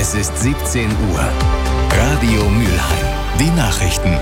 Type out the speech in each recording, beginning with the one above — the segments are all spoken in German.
Es ist 17 Uhr. Radio Mülheim. Die Nachrichten.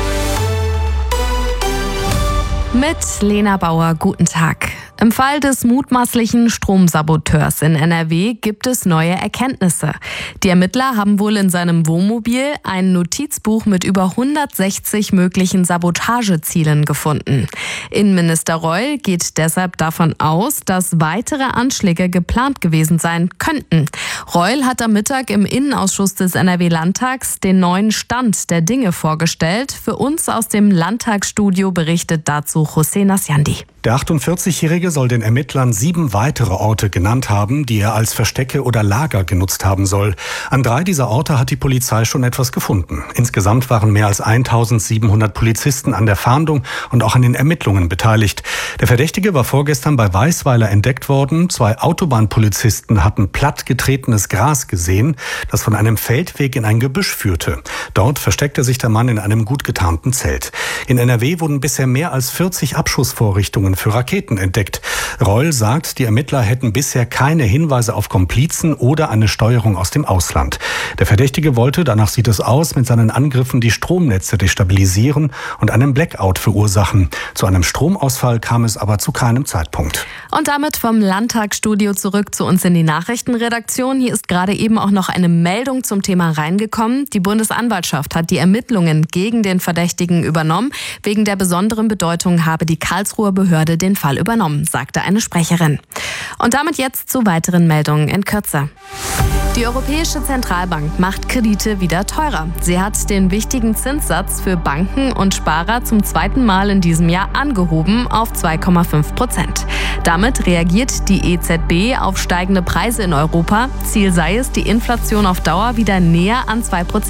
Mit Lena Bauer, guten Tag. Im Fall des mutmaßlichen Stromsaboteurs in NRW gibt es neue Erkenntnisse. Die Ermittler haben wohl in seinem Wohnmobil ein Notizbuch mit über 160 möglichen Sabotagezielen gefunden. Innenminister Reul geht deshalb davon aus, dass weitere Anschläge geplant gewesen sein könnten. Reul hat am Mittag im Innenausschuss des NRW-Landtags den neuen Stand der Dinge vorgestellt. Für uns aus dem Landtagsstudio berichtet dazu José Nasjandi. Der 48-Jährige soll den Ermittlern 7 weitere Orte genannt haben, die er als Verstecke oder Lager genutzt haben soll. An 3 dieser Orte hat die Polizei schon etwas gefunden. Insgesamt waren mehr als 1700 Polizisten an der Fahndung und auch an den Ermittlungen beteiligt. Der Verdächtige war vorgestern bei Weisweiler entdeckt worden. 2 Autobahnpolizisten hatten plattgetretenes Gras gesehen, das von einem Feldweg in ein Gebüsch führte. Dort versteckte sich der Mann in einem gut getarnten Zelt. In NRW wurden bisher mehr als 40 Abschussvorrichtungen für Raketen entdeckt. Reul sagt, die Ermittler hätten bisher keine Hinweise auf Komplizen oder eine Steuerung aus dem Ausland. Der Verdächtige wollte, danach sieht es aus, mit seinen Angriffen die Stromnetze destabilisieren und einen Blackout verursachen. Zu einem Stromausfall kam es aber zu keinem Zeitpunkt. Und damit vom Landtagsstudio zurück zu uns in die Nachrichtenredaktion. Hier ist gerade eben auch noch eine Meldung zum Thema reingekommen. Die Bundesanwaltschaft hat die Ermittlungen gegen den Verdächtigen übernommen. Wegen der besonderen Bedeutung habe die Karlsruher Behörde den Fall übernommen, sagte eine Sprecherin. Und damit jetzt zu weiteren Meldungen in Kürze. Die Europäische Zentralbank macht Kredite wieder teurer. Sie hat den wichtigen Zinssatz für Banken und Sparer zum 2. Mal in diesem Jahr angehoben auf 2,5%. Damit reagiert die EZB auf steigende Preise in Europa. Ziel sei es, die Inflation auf Dauer wieder näher an 2%